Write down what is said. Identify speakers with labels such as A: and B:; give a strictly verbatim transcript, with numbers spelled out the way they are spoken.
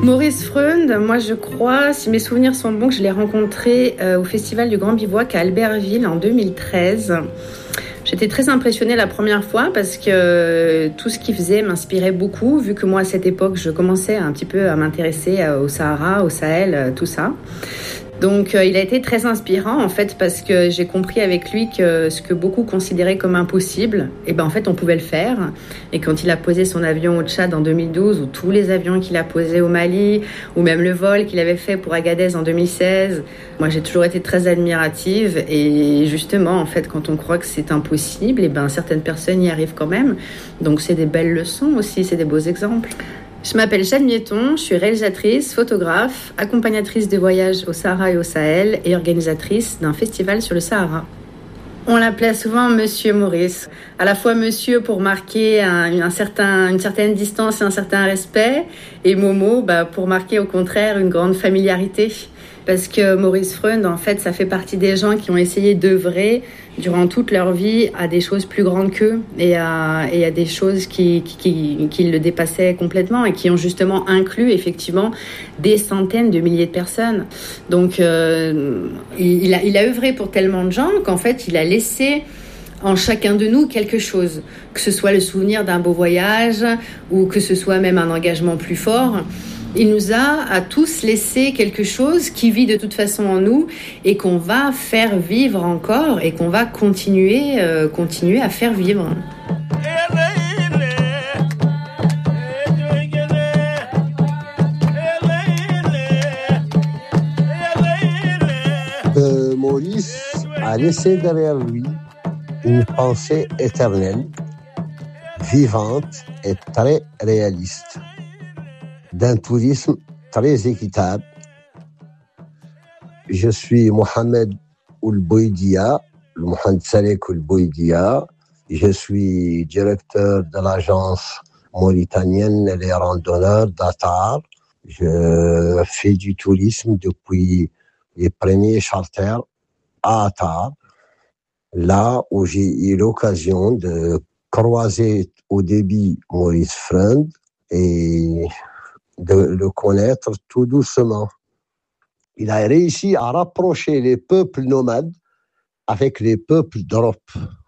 A: Maurice Freund, moi je crois, si mes souvenirs sont bons, que je l'ai rencontré euh, au Festival du Grand Bivouac à Albertville en deux mille treize. J'étais très impressionnée la première fois parce que tout ce qu'il faisait m'inspirait beaucoup, vu que moi à cette époque je commençais un petit peu à m'intéresser au Sahara, au Sahel, tout ça. Donc euh, il a été très inspirant en fait parce que j'ai compris avec lui que ce que beaucoup considéraient comme impossible, et ben en fait on pouvait le faire. Et quand il a posé son avion au Tchad en deux mille douze, ou tous les avions qu'il a posés au Mali, ou même le vol qu'il avait fait pour Agadez en deux mille seize, moi j'ai toujours été très admirative. Et justement en fait quand on croit que c'est impossible, et ben certaines personnes y arrivent quand même. Donc c'est des belles leçons aussi, c'est des beaux exemples. Je m'appelle Jeanne Mietton, je suis réalisatrice, photographe, accompagnatrice de voyages au Sahara et au Sahel et organisatrice d'un festival sur le Sahara. On l'appelait souvent Monsieur Maurice, à la fois Monsieur pour marquer un, un certain, une certaine distance et un certain respect, et Momo bah, pour marquer au contraire une grande familiarité. Parce que Maurice Freund, en fait, ça fait partie des gens qui ont essayé d'œuvrer durant toute leur vie à des choses plus grandes qu'eux et à, et à des choses qui, qui, qui, qui le dépassaient complètement et qui ont justement inclus effectivement des centaines de milliers de personnes. Donc, euh, il, a, il a œuvré pour tellement de gens qu'en fait, il a laissé en chacun de nous quelque chose, que ce soit le souvenir d'un beau voyage ou que ce soit même un engagement plus fort. Il nous a à tous laissé quelque chose qui vit de toute façon en nous et qu'on va faire vivre encore et qu'on va continuer, euh, continuer à faire vivre.
B: Euh, Maurice a laissé derrière lui une pensée éternelle, vivante et très réaliste, d'un tourisme très équitable. Je suis Mohamed Oulbouidia, Mohamed Salek Oulbouidia. Je suis directeur de l'agence mauritanienne Les Randonneurs d'Attar. Je fais du tourisme depuis les premiers charters à Attar, là où j'ai eu l'occasion de croiser au début Maurice Freund et de le connaître tout doucement. Il a réussi à rapprocher les peuples nomades avec les peuples d'Europe.